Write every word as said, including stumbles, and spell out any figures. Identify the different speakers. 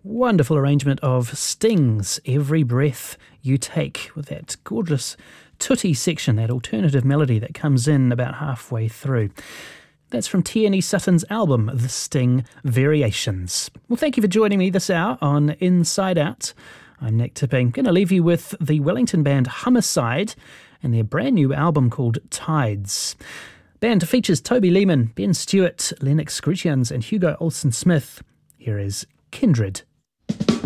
Speaker 1: wonderful arrangement of Sting's Every Breath You Take, with that gorgeous tutti section, that alternative melody that comes in about halfway through. That's from Tierney Sutton's album, The Sting Variations. Well, thank you for joining me this hour on Inside Out. I'm Nick Tipping. Going to leave you with the Wellington band Homicide and their brand new album called Tides. Band features Toby Lehman, Ben Stewart, Lennox Scrutians and Hugo Olsen-Smith. Here is Kindred.